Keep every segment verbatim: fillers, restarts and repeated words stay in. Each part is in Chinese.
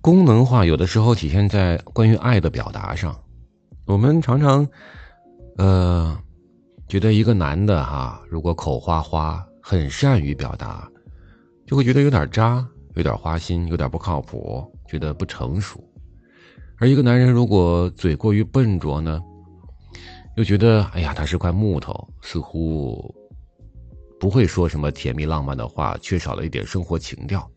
功能化有的时候体现在关于爱的表达上。我们常常呃觉得一个男的哈，如果口花花，很善于表达，就会觉得有点渣，有点花心，有点不靠谱，觉得不成熟。而一个男人如果嘴过于笨拙呢，又觉得哎呀他是块木头，似乎不会说什么甜蜜浪漫的话，缺少了一点生活情调。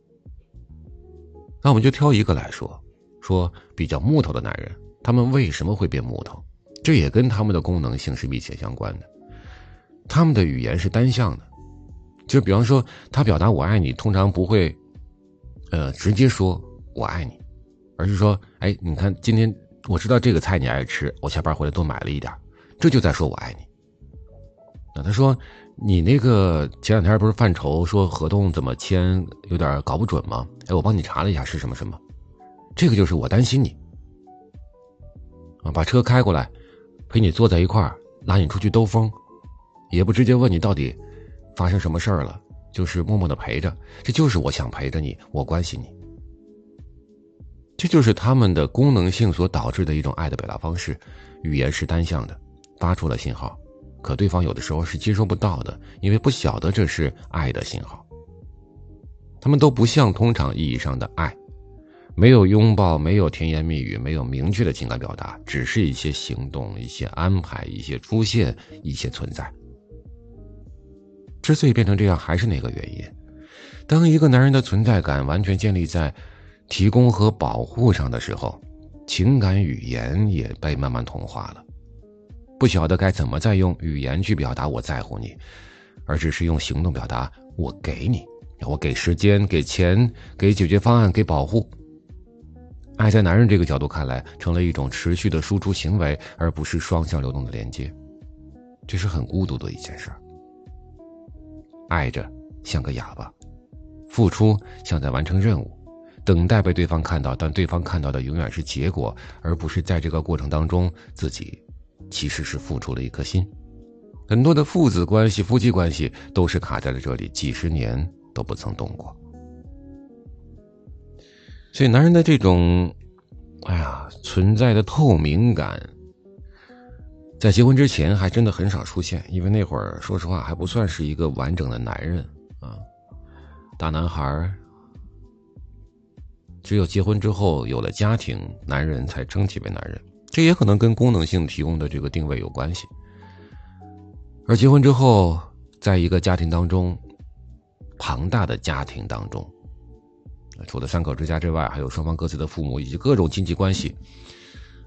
那我们就挑一个来说，说比较木头的男人，他们为什么会变木头？这也跟他们的功能性是密切相关的。他们的语言是单向的，就比方说他表达我爱你，通常不会呃直接说我爱你，而是说哎，你看今天我知道这个菜你爱吃，我下班回来多买了一点，这就在说我爱你。那他说你那个前两天不是犯愁说合同怎么签有点搞不准吗？哎，我帮你查了一下是什么什么，这个就是我担心你啊，把车开过来陪你坐在一块儿，拉你出去兜风，也不直接问你到底发生什么事儿了，就是默默的陪着，这就是我想陪着你，我关心你。这就是他们的功能性所导致的一种爱的表达方式，语言是单向的，发出了信号，可对方有的时候是接收不到的，因为不晓得这是爱的信号。他们都不像通常意义上的爱，没有拥抱，没有甜言蜜语，没有明确的情感表达，只是一些行动，一些安排，一些出现，一些存在。之所以变成这样，还是那个原因，当一个男人的存在感完全建立在提供和保护上的时候，情感语言也被慢慢同化了，不晓得该怎么再用语言去表达我在乎你，而只是用行动表达我给你，我给时间，给钱，给解决方案，给保护。爱在男人这个角度看来成了一种持续的输出行为，而不是双向流动的连接，这是很孤独的一件事。爱着像个哑巴，付出像在完成任务，等待被对方看到，但对方看到的永远是结果，而不是在这个过程当中自己其实是付出了一颗心。很多的父子关系、夫妻关系都是卡在了这里，几十年都不曾动过。所以男人的这种哎呀存在的透明感，在结婚之前还真的很少出现，因为那会儿说实话还不算是一个完整的男人啊，大男孩。只有结婚之后有了家庭，男人才称其为男人，这也可能跟功能性提供的这个定位有关系。而结婚之后，在一个家庭当中，庞大的家庭当中，除了三口之家之外，还有双方各自的父母以及各种经济关系，